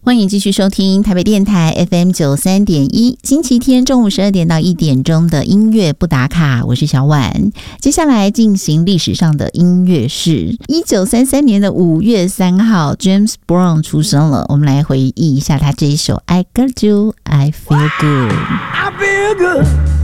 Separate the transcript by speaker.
Speaker 1: 欢迎继续收听台北电台 FM93.1，星期天中午12点到1点钟的音乐不打卡，我是小婉。接下来进行历史上的音乐史。1933年的5月3号 James Brown 出生了，我们来回忆一下他这一首 I Got You, I Feel Good。
Speaker 2: I feel good